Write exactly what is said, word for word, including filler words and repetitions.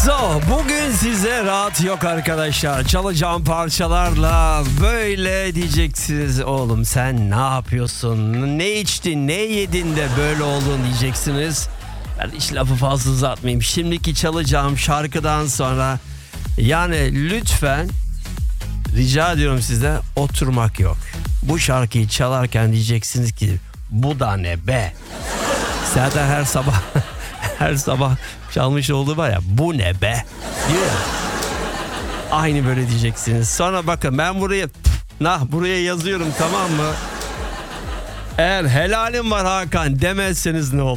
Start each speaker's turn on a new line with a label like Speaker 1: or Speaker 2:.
Speaker 1: So, bugün size rahat yok arkadaşlar. Çalacağım parçalarla böyle diyeceksiniz. Oğlum sen ne yapıyorsun? Ne içtin, ne yedin de böyle oldun diyeceksiniz. Ben hiç lafı fazla uzatmayayım. Şimdiki çalacağım şarkıdan sonra yani lütfen rica ediyorum sizden oturmak yok. Bu şarkıyı çalarken diyeceksiniz ki bu da ne be? Zaten her sabah her sabah çalmış olduğu var ya, bu ne be diyor ya. Aynı böyle diyeceksiniz. Sonra bakın ben buraya nah buraya yazıyorum, tamam mı? Eğer helalim var Hakan demezseniz ne olur?